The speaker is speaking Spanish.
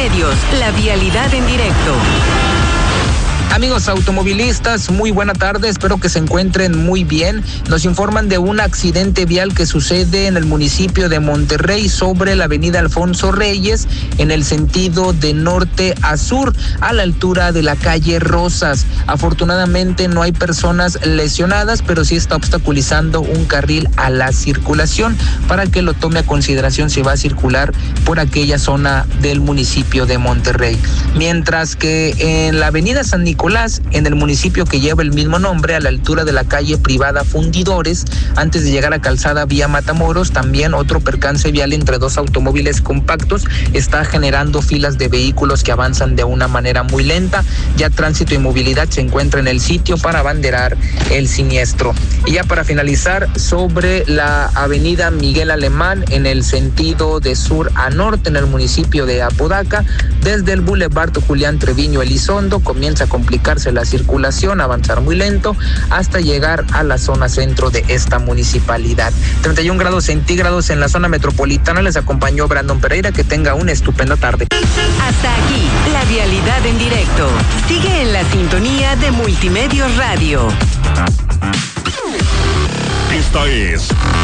Multimedios, la vialidad en directo. Amigos automovilistas, muy buena tarde, espero que se encuentren muy bien. Nos informan de un accidente vial que sucede en el municipio de Monterrey sobre la avenida Alfonso Reyes en el sentido de norte a sur, a la altura de la calle Rosas. Afortunadamente no hay personas lesionadas, pero sí está obstaculizando un carril a la circulación para que lo tome a consideración si va a circular por aquella zona del municipio de Monterrey. Mientras que en la avenida San Nicolás, en el municipio que lleva el mismo nombre, a la altura de la calle privada Fundidores, antes de llegar a Calzada Vía Matamoros, también otro percance vial entre dos automóviles compactos está generando filas de vehículos que avanzan de una manera muy lenta. Ya Tránsito y Movilidad se encuentra en el sitio para abanderar el siniestro. Y ya para finalizar, sobre la avenida Miguel Alemán en el sentido de sur a norte en el municipio de Apodaca, desde el Boulevard Julián Treviño Elizondo comienza a complicarse la circulación, avanzar muy lento hasta llegar a la zona centro de esta municipalidad. 31 grados centígrados en la zona metropolitana. Les acompañó Brandon Pereira. Que tenga una estupenda tarde. Hasta aquí, la vialidad en directo. Sigue en la sintonía de Multimedios Radio. Esta es